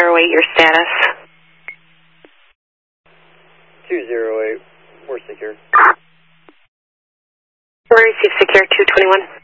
208, your status. 208, we're secure. We're received secure 221.